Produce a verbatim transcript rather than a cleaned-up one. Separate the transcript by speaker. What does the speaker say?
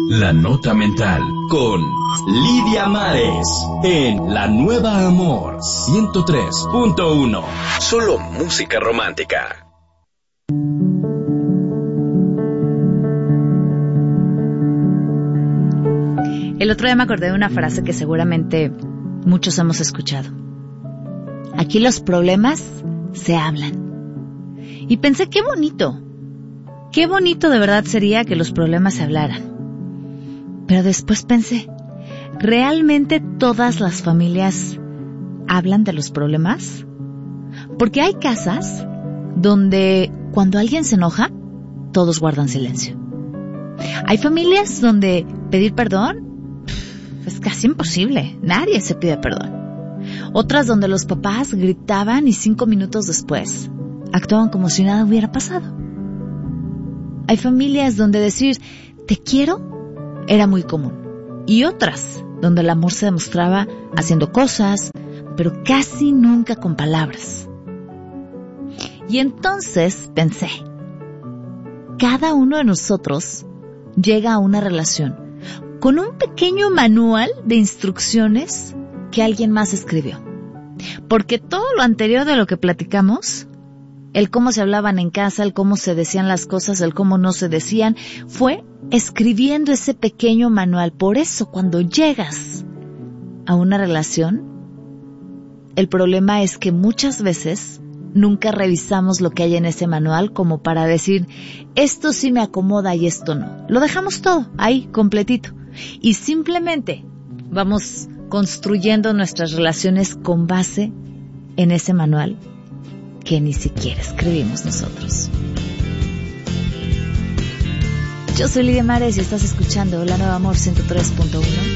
Speaker 1: La Nota Mental con Lidia Mares en La Nueva Amor ciento tres punto uno. Solo música romántica.
Speaker 2: El otro día me acordé de una frase que seguramente muchos hemos escuchado. Aquí los problemas se hablan. Y pensé, qué bonito. Qué bonito de verdad sería que los problemas se hablaran. Pero después pensé, ¿realmente todas las familias hablan de los problemas? Porque hay casas donde cuando alguien se enoja, todos guardan silencio. Hay familias donde pedir perdón es casi imposible. Nadie se pide perdón. Otras donde los papás gritaban y cinco minutos después actuaban como si nada hubiera pasado. Hay familias donde decir te quiero era muy común. Y otras donde el amor se demostraba haciendo cosas, pero casi nunca con palabras. Y entonces pensé, cada uno de nosotros llega a una relación con un pequeño manual de instrucciones que alguien más escribió. Porque todo lo anterior de lo que platicamos, el cómo se hablaban en casa, el cómo se decían las cosas, el cómo no se decían, fue escribiendo ese pequeño manual. Por eso, cuando llegas a una relación, el problema es que muchas veces nunca revisamos lo que hay en ese manual como para decir, esto sí me acomoda y esto no. Lo dejamos todo ahí, completito. Y simplemente vamos construyendo nuestras relaciones con base en ese manual que ni siquiera escribimos nosotros. Yo soy Lidia Mares y estás escuchando La Nueva Amor ciento tres punto uno.